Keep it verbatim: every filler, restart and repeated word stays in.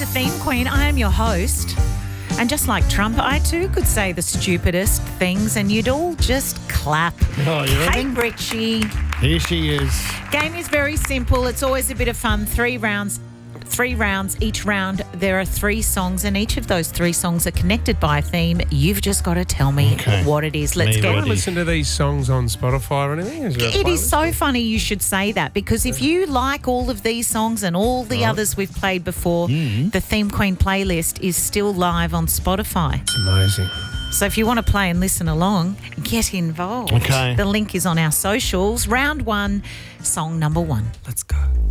to Theme Queen. I am your host. And just like Trump, I too could say the stupidest things and you'd all just clap. Oh, you ready? Hey, Richie. Here she is. Game is very simple. It's always a bit of fun. Three rounds. Three rounds. Each round, there are three songs, and each of those three songs are connected by a theme. You've just got to tell me Okay. what it is. Let's Me get ready. it. Listen to these songs on Spotify or anything? Is there a It is playlist? so funny you should say that, because if you like all of these songs and all the others we've played before, the Theme Queen playlist is still live on Spotify. It's amazing. So if you want to play and listen along, get involved. Okay. The link is on our socials. Round one, song number one. Let's go.